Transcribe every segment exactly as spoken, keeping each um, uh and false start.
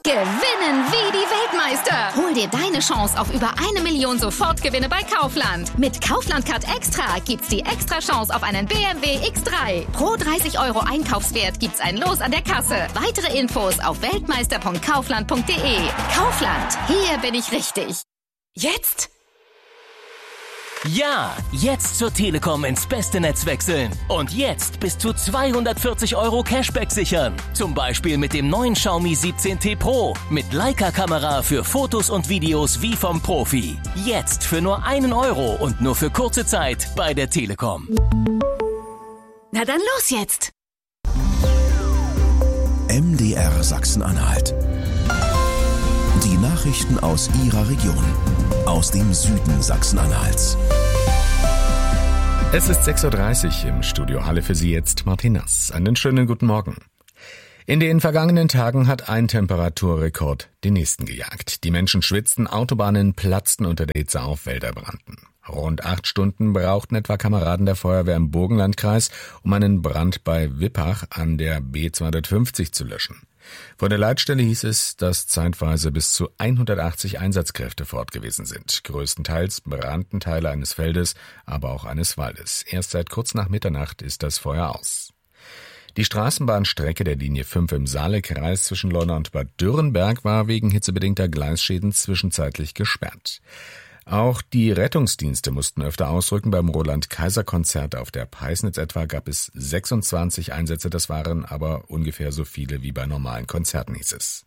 Gewinnen wie die Weltmeister. Hol dir deine Chance auf über eine Million Sofortgewinne bei Kaufland. Mit Kaufland Card Extra gibt's die extra Chance auf einen B M W X drei. Pro dreißig Euro Einkaufswert gibt's ein Los an der Kasse. Weitere Infos auf weltmeister punkt kaufland punkt de. Kaufland, hier bin ich richtig. Jetzt? Ja, jetzt zur Telekom ins beste Netz wechseln. Und jetzt bis zu zweihundertvierzig Euro Cashback sichern. Zum Beispiel mit dem neuen Xiaomi siebzehn T Pro. Mit Leica-Kamera für Fotos und Videos wie vom Profi. Jetzt für nur einen Euro und nur für kurze Zeit bei der Telekom. Na dann los jetzt! M D R Sachsen-Anhalt. Die Nachrichten aus Ihrer Region. Aus dem Süden Sachsen-Anhalts. Es ist sechs Uhr dreißig im Studio Halle, für Sie jetzt Martin Nass. Einen schönen guten Morgen. In den vergangenen Tagen hat ein Temperaturrekord den nächsten gejagt. Die Menschen schwitzten, Autobahnen platzten unter der Hitze auf, Wälder brannten. Rund acht Stunden brauchten etwa Kameraden der Feuerwehr im Burgenlandkreis, um einen Brand bei Wippach an der B zweihundertfünfzig zu löschen. Von der Leitstelle hieß es, dass zeitweise bis zu hundertachtzig Einsatzkräfte fort gewesen sind. Größtenteils brannten Teile eines Feldes, aber auch eines Waldes. Erst seit kurz nach Mitternacht ist das Feuer aus. Die Straßenbahnstrecke der Linie fünf im Saalekreis zwischen Leuna und Bad Dürrenberg war wegen hitzebedingter Gleisschäden zwischenzeitlich gesperrt. Auch die Rettungsdienste mussten öfter ausrücken. Beim Roland-Kaiser-Konzert auf der Peisnitz etwa gab es sechsundzwanzig Einsätze. Das waren aber ungefähr so viele wie bei normalen Konzerten, hieß es.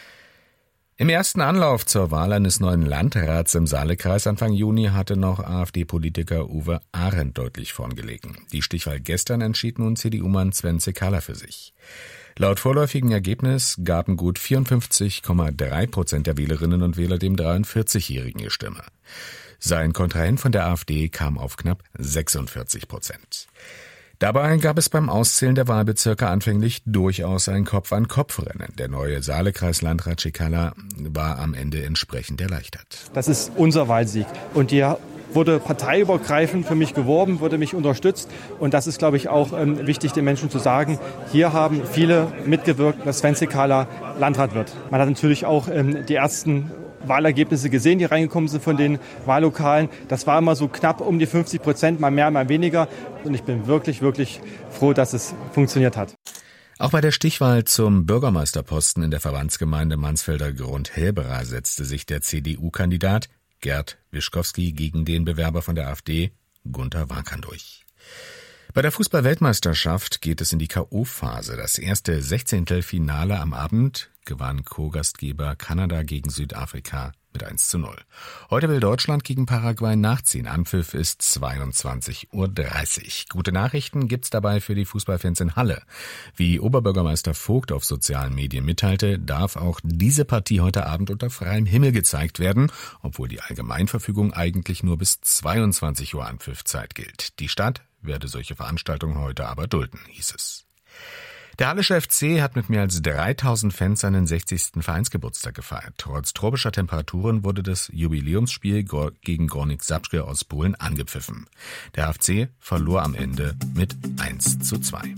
Im ersten Anlauf zur Wahl eines neuen Landrats im Saalekreis Anfang Juni hatte noch AfD-Politiker Uwe Arendt deutlich vorngelegen. Die Stichwahl gestern entschied nun C D U-Mann Sven Sekala für sich. Laut vorläufigen Ergebnis gaben gut vierundfünfzig Komma drei Prozent der Wählerinnen und Wähler dem dreiundvierzigjährigen die Stimme. Sein Kontrahent von der AfD kam auf knapp sechsundvierzig Prozent. Dabei gab es beim Auszählen der Wahlbezirke anfänglich durchaus ein Kopf-an-Kopf-Rennen. Der neue Saalekreis-Landrat Sekala war am Ende entsprechend erleichtert. Das ist unser Wahlsieg. Und der wurde parteiübergreifend für mich geworben, wurde mich unterstützt. Und das ist, glaube ich, auch ähm, wichtig, den Menschen zu sagen. Hier haben viele mitgewirkt, dass Sven Sekala Landrat wird. Man hat natürlich auch ähm, die ersten Wahlergebnisse gesehen, die reingekommen sind von den Wahllokalen. Das war immer so knapp um die fünfzig Prozent, mal mehr, mal weniger. Und ich bin wirklich, wirklich froh, dass es funktioniert hat. Auch bei der Stichwahl zum Bürgermeisterposten in der Verbandsgemeinde Mansfelder Grund-Helbera setzte sich der C D U-Kandidat Gerd Wischkowski gegen den Bewerber von der AfD Gunter Wakan durch. Bei der Fußball-Weltmeisterschaft geht es in die K O-Phase. Das erste Sechzehntelfinale am Abend gewann Co-Gastgeber Kanada gegen Südafrika mit eins zu null. Heute will Deutschland gegen Paraguay nachziehen. Anpfiff ist zweiundzwanzig Uhr dreißig. Gute Nachrichten gibt's dabei für die Fußballfans in Halle. Wie Oberbürgermeister Vogt auf sozialen Medien mitteilte, darf auch diese Partie heute Abend unter freiem Himmel gezeigt werden, obwohl die Allgemeinverfügung eigentlich nur bis zweiundzwanzig Uhr Anpfiffzeit gilt. Die Stadt werde solche Veranstaltungen heute aber dulden, hieß es. Der Hallische F C hat mit mehr als dreitausend Fans seinen sechzigsten Vereinsgeburtstag gefeiert. Trotz tropischer Temperaturen wurde das Jubiläumsspiel gegen Górnik Zabrze aus Polen angepfiffen. Der F C verlor am Ende mit eins zu zwei.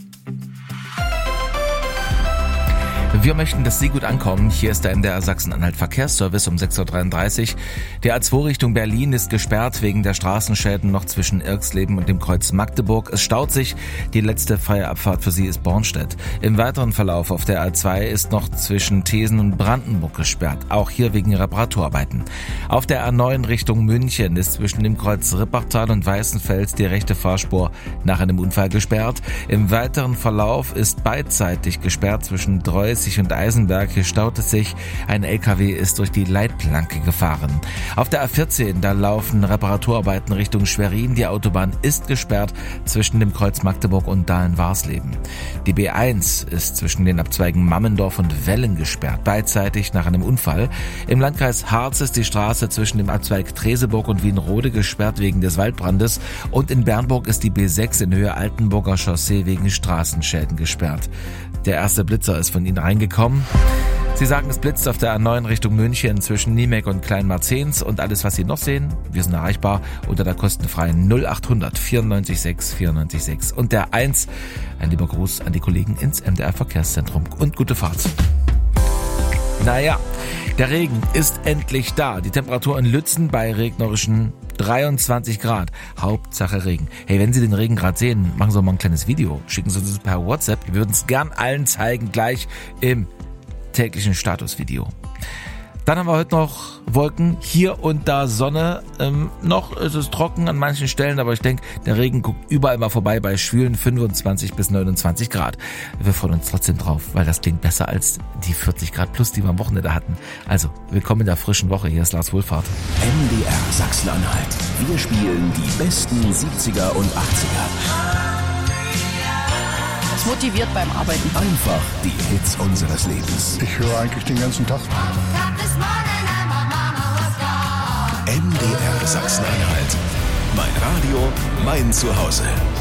Wir möchten, dass Sie gut ankommen. Hier ist der M D R Sachsen-Anhalt Verkehrsservice um sechs Uhr dreiunddreißig. Die A zwei Richtung Berlin ist gesperrt wegen der Straßenschäden noch zwischen Irxleben und dem Kreuz Magdeburg. Es staut sich. Die letzte freie Abfahrt für Sie ist Bornstedt. Im weiteren Verlauf auf der A zwei ist noch zwischen Thesen und Brandenburg gesperrt. Auch hier wegen Reparaturarbeiten. Auf der A neun Richtung München ist zwischen dem Kreuz Rippachtal und Weißenfels die rechte Fahrspur nach einem Unfall gesperrt. Im weiteren Verlauf ist beidseitig gesperrt zwischen Dreuß und Eisenberg. Hier staut es sich. Ein L K W ist durch die Leitplanke gefahren. Auf der A vierzehn, da laufen Reparaturarbeiten Richtung Schwerin. Die Autobahn ist gesperrt zwischen dem Kreuz Magdeburg und Dahlen-Warsleben. Die B eins ist zwischen den Abzweigen Mammendorf und Wellen gesperrt, beidseitig nach einem Unfall. Im Landkreis Harz ist die Straße zwischen dem Abzweig Treseburg und Wienrode gesperrt wegen des Waldbrandes. Und in Bernburg ist die B sechs in Höhe Altenburger Chaussee wegen Straßenschäden gesperrt. Der erste Blitzer ist von Ihnen reingekommen. Sie sagen, es blitzt auf der A neun Richtung München zwischen Niemek und Kleinmarzens. Und alles, was Sie noch sehen, wir sind erreichbar unter der kostenfreien null acht hundert vierundneunzig sechs vierundneunzig sechs. Und der eins, ein lieber Gruß an die Kollegen ins M D R Verkehrszentrum und gute Fahrt. Naja, der Regen ist endlich da. Die Temperatur in Lützen bei regnerischen dreiundzwanzig Grad. Hauptsache Regen. Hey, wenn Sie den Regen gerade sehen, machen Sie doch mal ein kleines Video. Schicken Sie uns per WhatsApp. Wir würden es gern allen zeigen, gleich im täglichen Statusvideo. Dann haben wir heute noch Wolken, hier und da Sonne. Ähm, noch ist es trocken an manchen Stellen, aber ich denke, der Regen guckt überall mal vorbei bei schwülen fünfundzwanzig bis neunundzwanzig Grad. Wir freuen uns trotzdem drauf, weil das klingt besser als die vierzig Grad plus, die wir am Wochenende hatten. Also, willkommen in der frischen Woche. Hier ist Lars Wohlfahrt. M D R Sachsen-Anhalt. Wir spielen die besten siebziger und achtziger. Das motiviert beim Arbeiten. Einfach die Hits unseres Lebens. Ich höre eigentlich den ganzen Tag. M D R Sachsen-Anhalt. Mein Radio, mein Zuhause.